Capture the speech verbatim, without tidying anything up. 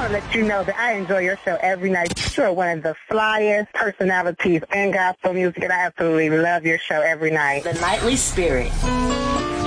to let you know that I enjoy your show every night. You are one of the flyest personalities in gospel music, and I absolutely love your show every night. The Nightly Spirit.